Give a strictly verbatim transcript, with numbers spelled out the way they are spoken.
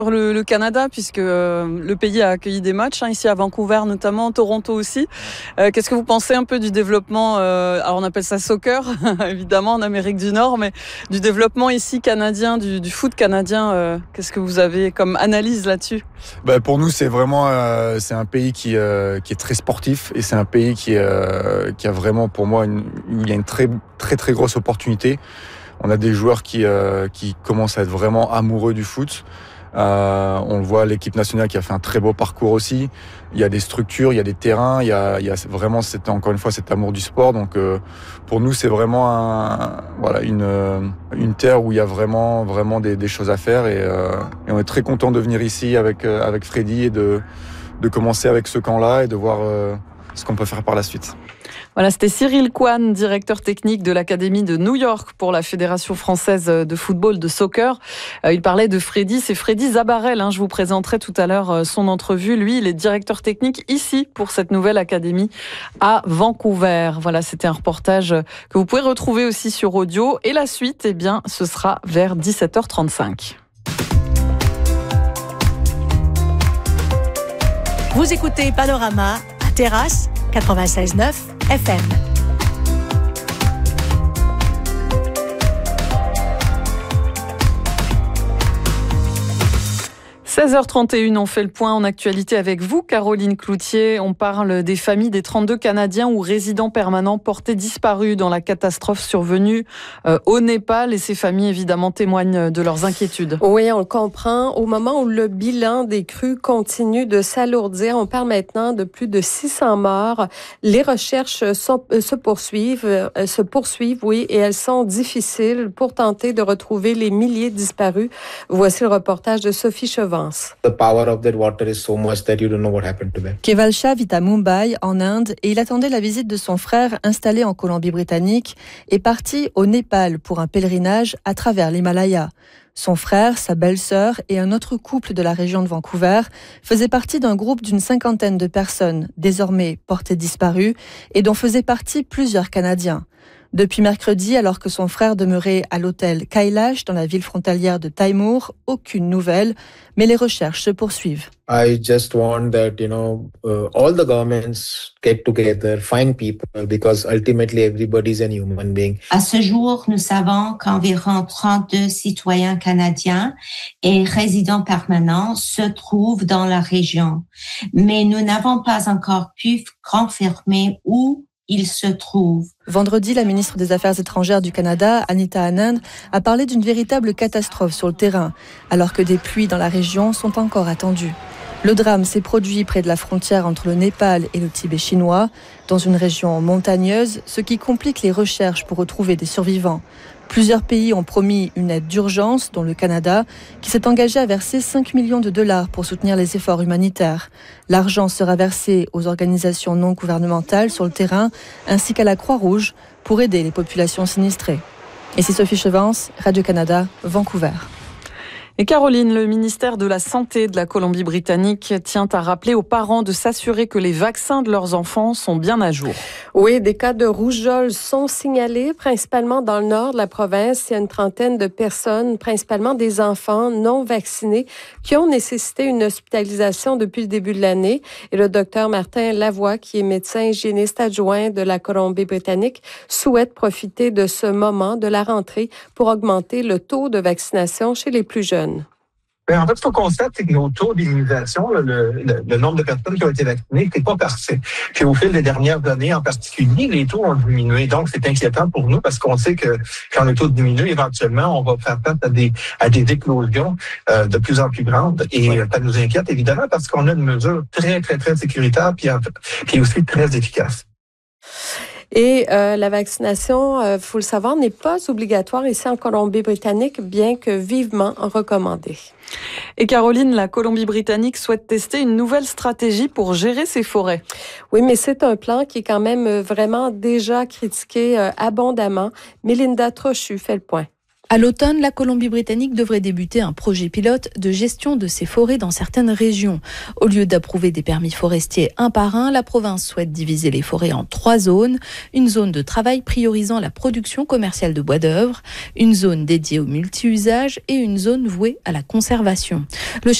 Le, le Canada, puisque euh, le pays a accueilli des matchs, hein, ici à Vancouver notamment, Toronto aussi. Euh, qu'est-ce que vous pensez un peu du développement, euh, alors on appelle ça soccer, évidemment en Amérique du Nord, mais du développement ici canadien, du, du foot canadien, euh, qu'est-ce que vous avez comme analyse là-dessus? Bah pour nous, c'est vraiment euh, c'est un pays qui, euh, qui est très sportif et c'est un pays qui, euh, qui a vraiment, pour moi, une, où il y a une très, très, très grosse opportunité. On a des joueurs qui, euh, qui commencent à être vraiment amoureux du foot. Euh, on le voit, l'équipe nationale qui a fait un très beau parcours aussi. Il y a des structures, il y a des terrains, il y a, il y a vraiment cet, encore une fois cet amour du sport. Donc euh, pour nous, c'est vraiment un, voilà une une terre où il y a vraiment vraiment des, des choses à faire et, euh, et on est très content de venir ici avec euh, avec Freddy et de de commencer avec ce camp-là et de voir euh, ce qu'on peut faire par la suite. Voilà, c'était Cyril Kwan, directeur technique de l'Académie de New York pour la Fédération française de football, de soccer. Euh, il parlait de Freddy, c'est Freddy Zabarel, hein, je vous présenterai tout à l'heure son entrevue. Lui, il est directeur technique ici pour cette nouvelle académie à Vancouver. Voilà, c'était un reportage que vous pouvez retrouver aussi sur audio. Et la suite, eh bien, ce sera vers dix-sept heures trente-cinq. Vous écoutez Panorama à Terrasse quatre-vingt-seize neuf F M. seize heures trente et une, on fait le point en actualité avec vous, Caroline Cloutier. On parle des familles des trente-deux Canadiens ou résidents permanents portés disparus dans la catastrophe survenue euh, au Népal. Et ces familles, évidemment, témoignent de leurs inquiétudes. Oui, on le comprend. Au moment où le bilan des crues continue de s'alourdir, on parle maintenant de plus de six cents morts. Les recherches sont, euh, se poursuivent, euh, se poursuivent, oui, et elles sont difficiles pour tenter de retrouver les milliers de disparus. Voici le reportage de Sophie Chevance. The power of that water is so much that you don't know what happened to them. Keval Shah vit à Mumbai, en Inde, et il attendait la visite de son frère installé en Colombie-Britannique et parti au Népal pour un pèlerinage à travers l'Himalaya. Son frère, sa belle-sœur et un autre couple de la région de Vancouver faisaient partie d'un groupe d'une cinquantaine de personnes, désormais portées disparues, et dont faisaient partie plusieurs Canadiens. Depuis mercredi, alors que son frère demeurait à l'hôtel Kailash dans la ville frontalière de Taimur, aucune nouvelle, mais les recherches se poursuivent. I just want that, you know, uh, all the governments get together, find people, because ultimately everybody is a human being. À ce jour, nous savons qu'environ trente-deux citoyens canadiens et résidents permanents se trouvent dans la région, mais nous n'avons pas encore pu confirmer où il se trouve. Vendredi, la ministre des Affaires étrangères du Canada, Anita Anand, a parlé d'une véritable catastrophe sur le terrain, alors que des pluies dans la région sont encore attendues. Le drame s'est produit près de la frontière entre le Népal et le Tibet chinois, dans une région montagneuse, ce qui complique les recherches pour retrouver des survivants. Plusieurs pays ont promis une aide d'urgence, dont le Canada, qui s'est engagé à verser cinq millions de dollars pour soutenir les efforts humanitaires. L'argent sera versé aux organisations non gouvernementales sur le terrain, ainsi qu'à la Croix-Rouge, pour aider les populations sinistrées. Et c'est Sophie Chevance, Radio-Canada, Vancouver. Et Caroline, le ministère de la Santé de la Colombie-Britannique tient à rappeler aux parents de s'assurer que les vaccins de leurs enfants sont bien à jour. Oui, des cas de rougeole sont signalés, principalement dans le nord de la province. Il y a une trentaine de personnes, principalement des enfants non vaccinés, qui ont nécessité une hospitalisation depuis le début de l'année. Et le docteur Martin Lavoie, qui est médecin hygiéniste adjoint de la Colombie-Britannique, souhaite profiter de ce moment de la rentrée pour augmenter le taux de vaccination chez les plus jeunes. Bien, en fait, ce qu'on constate, c'est que nos taux d'immunisation, le, le, le nombre de personnes qui ont été vaccinées, c'est pas parfait. Puis au fil des dernières années, en particulier, les taux ont diminué. Donc, c'est inquiétant pour nous parce qu'on sait que quand le taux diminue, éventuellement, on va faire face à des à des éclosions euh, de plus en plus grandes. Et oui, ça nous inquiète évidemment parce qu'on a une mesure très, très, très sécuritaire puis, en fait, puis aussi très efficace. Et euh, la vaccination, il euh, faut le savoir, n'est pas obligatoire ici en Colombie-Britannique, bien que vivement recommandée. Et Caroline, la Colombie-Britannique souhaite tester une nouvelle stratégie pour gérer ses forêts. Oui, mais c'est un plan qui est quand même vraiment déjà critiqué euh, abondamment. Mélinda Trochu fait le point. À l'automne, la Colombie-Britannique devrait débuter un projet pilote de gestion de ses forêts dans certaines régions. Au lieu d'approuver des permis forestiers un par un, la province souhaite diviser les forêts en trois zones. Une zone de travail priorisant la production commerciale de bois d'œuvre, une zone dédiée au multi-usage et une zone vouée à la conservation. Le